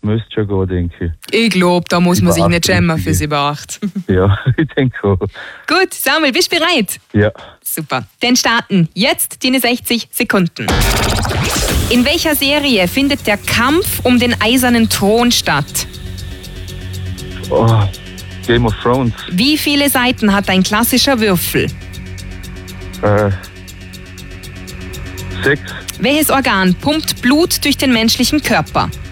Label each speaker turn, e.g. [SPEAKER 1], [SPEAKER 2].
[SPEAKER 1] müsste schon gehen, denke ich.
[SPEAKER 2] Ich glaube, da muss man sich nicht schämen für
[SPEAKER 1] 7
[SPEAKER 2] 8.
[SPEAKER 1] Ja, ich denke auch.
[SPEAKER 2] Gut, Samuel, bist du bereit?
[SPEAKER 1] Ja.
[SPEAKER 2] Super. Dann starten jetzt deine 60 Sekunden. In welcher Serie findet der Kampf um den eisernen Thron statt?
[SPEAKER 1] Oh, Game of Thrones.
[SPEAKER 2] Wie viele Seiten hat ein klassischer Würfel?
[SPEAKER 1] 6.
[SPEAKER 2] Welches Organ pumpt Blut durch den menschlichen Körper?